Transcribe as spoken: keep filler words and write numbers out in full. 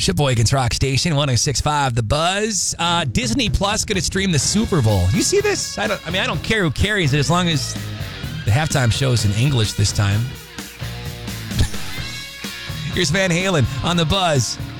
Sheboygan's Rock Station, one oh six point five The Buzz. Uh, Disney Plus going to stream the Super Bowl. You see this? I don't. I mean, I don't care who carries it as long as the halftime show is in English this time. Here's Van Halen on The Buzz.